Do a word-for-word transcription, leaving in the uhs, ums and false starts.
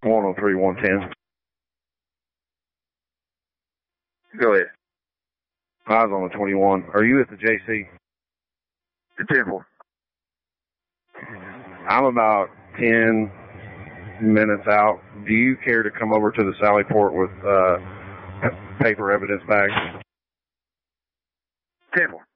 one oh three, one ten. Go ahead. I was on the twenty-one. Are you at the J C? The Temple. I'm about ten minutes out. Do you care to come over to the Sallyport with uh, paper evidence bags? Temple.